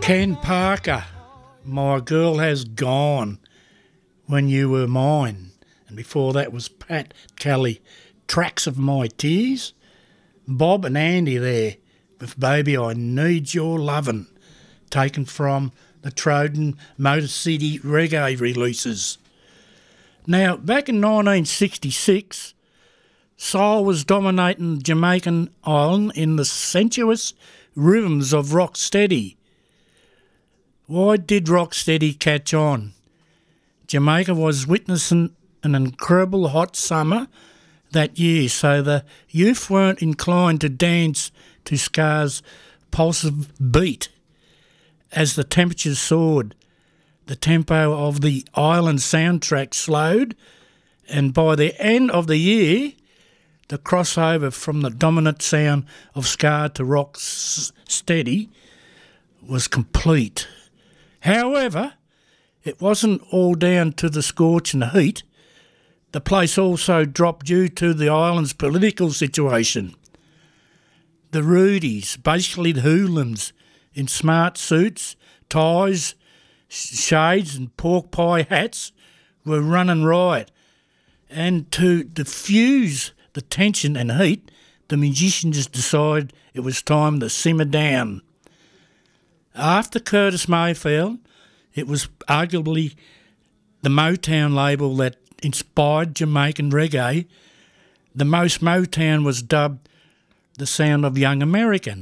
Ken Parker, My Girl Has Gone, When You Were Mine. And before that was Pat Kelly, Tracks of My Tears. Bob and Andy there with Baby I Need Your Lovin', taken from the Troden Motor City reggae releases. Now, back in 1966, soul was dominating the Jamaican island in the sensuous rhythms of rocksteady. Why did rocksteady catch on? Jamaica was witnessing an incredible hot summer that year, so the youth weren't inclined to dance to Scar's pulsive beat. As the temperatures soared, the tempo of the island soundtrack slowed, and by the end of the year, the crossover from the dominant sound of Scar to rock steady was complete. However, it wasn't all down to the scorching heat. The place also dropped due to the island's political situation. The Rudies, basically the hoodlums, in smart suits, ties, shades and pork pie hats, were running riot. And to diffuse the tension and heat, the musicians decided it was time to simmer down. After Curtis Mayfield, it was arguably the Motown label that inspired Jamaican reggae. The most Motown was dubbed the sound of young American.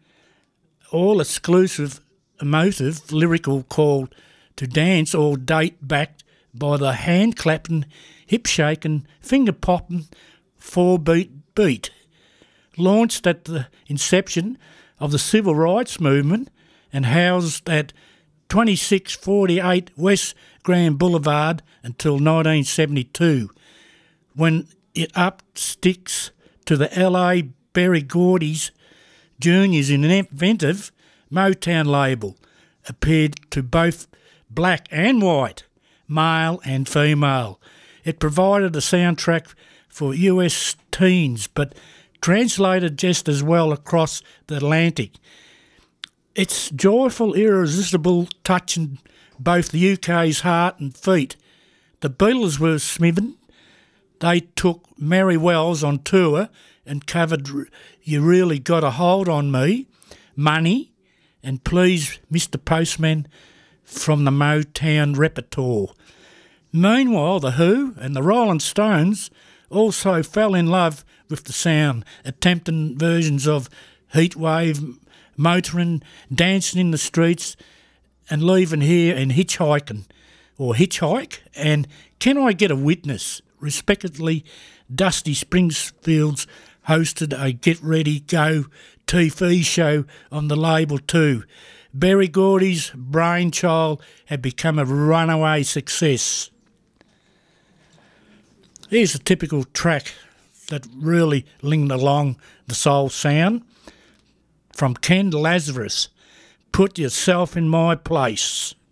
All exclusive, emotive, lyrical call to dance all date backed by the hand-clapping, hip-shaking, finger-popping, four-beat beat. Launched at the inception of the Civil Rights Movement and housed at 2648 West Grand Boulevard until 1972, when it up sticks to the LA Berry Gordy's Juniors in an inventive Motown label, appeared to both black and white, male and female. It provided a soundtrack for US teens, but translated just as well across the Atlantic. Its joyful, irresistible touching both the UK's heart and feet. The Beatles were smitten. They took Mary Wells on tour and covered You Really Got a Hold on Me, Money, and Please Mr Postman from the Motown repertoire. Meanwhile, The Who and the Rolling Stones also fell in love with the sound, attempting versions of Heatwave, motoring, dancing in the streets, and leaving here and hitchhiking, or Hitchhike, and Can I Get a Witness? Respectively, Dusty Springfield's hosted a Get Ready Go TV show on the label too. Berry Gordy's brainchild had become a runaway success. Here's a typical track that really lingered along the soul sound. From Ken Lazarus, Put Yourself in My Place.